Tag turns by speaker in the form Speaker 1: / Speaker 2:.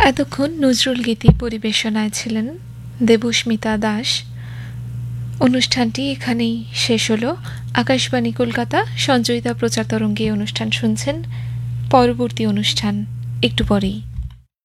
Speaker 1: এতক্ষণ নজরুল গীতি পরিবেশনায় ছিলেন দেবস্মিতা দাস। অনুষ্ঠানটি এখানেই শেষ হলো। আকাশবাণী কলকাতা সঞ্চয়িতা প্রচার তরঙ্গে অনুষ্ঠান শুনছেন। পরবর্তী অনুষ্ঠান একটু পরেই।